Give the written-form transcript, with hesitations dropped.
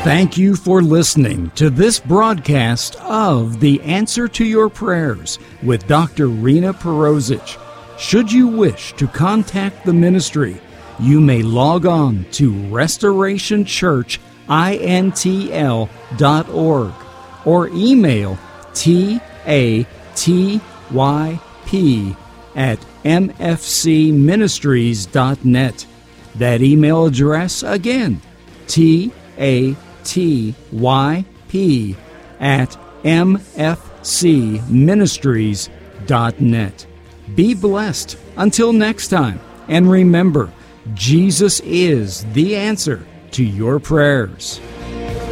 Thank you for listening to this broadcast of The Answer to Your Prayers with Dr. Rena Perosic. Should you wish to contact the ministry, you may log on to restorationchurchintl.org or email tatyp@mfcministries.net. That email address again, tatyp@mfcministries.net. Be blessed until next time, and remember, Jesus is the answer to your prayers.